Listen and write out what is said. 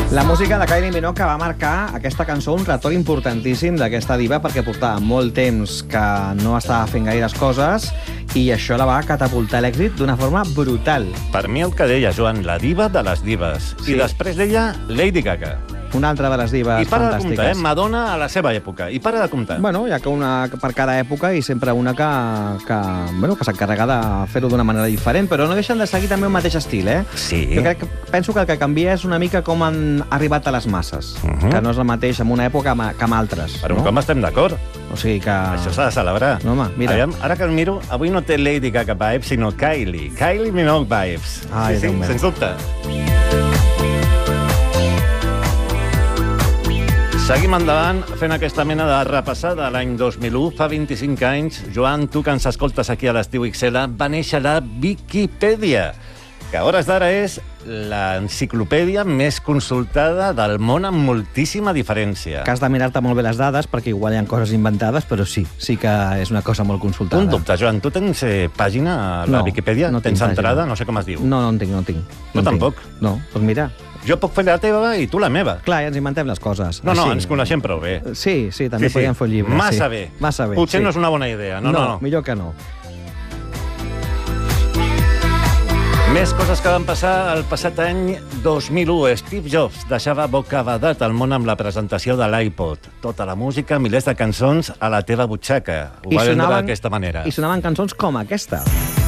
La música de Kylie Minogue que va marcar aquesta cançó un retorn importantíssim d'aquesta diva perquè portava molt temps que no estava fent gaires coses i això la va catapultar a l'èxit d'una forma brutal. Per mi el que deia, Joan, la diva de les divas. Sí. I després deia Lady Gaga. Una altra de les divas I para de fantàstiques. comptar, Madonna a la seva època. I para de comptar. Bueno, hi ha que una per cada època i sempre una que s'encarrega de fer-ho d'una manera diferent, però no deixen de seguir també un mateix estil, eh? Sí. Jo penso que el que canvia és una mica com han arribat a les masses, que no és el mateix en una època que en altres. Per un cop estem d'acord. O sigui que... Això s'ha de celebrar. No, home, mira. Aviam, ara que el miro, avui no té Lady Gaga vibes, sinó Kylie. Kylie Minogue vibes. Ai, sí, Déu meu. sens dubte. Seguim endavant fent aquesta mena de repassada a l'any 2001. Fa 25 anys, Joan, tu que ens escoltes aquí a l'Estiu XL, va néixer la Viquipèdia, que a hores d'ara és l'enciclopèdia més consultada del món amb moltíssima diferència. Que has de mirar-te molt bé les dades, perquè igual hi ha coses inventades, però sí que és una cosa molt consultada. Un dubte, Joan, tu tens pàgina a la Viquipèdia? No tinc tens entrada? pàgina. No sé com es diu. No en tinc. Tu tampoc? No, doncs mira. Jo puc fer la teva i tu la meva. Clar, ja ens inventem les coses. No, Així. ens coneixem prou bé. Sí, també podríem fer un llibre. Massa sí. bé. Massa bé. Potser sí. no és una bona idea. No. Millor que no. Més coses que van passar el passat any 2001. Steve Jobs deixava bocabadat al món amb la presentació de l'iPod. Tota la música, milers de cançons a la teva butxaca. Ho va vendre d'aquesta manera. I sonaven cançons com aquesta.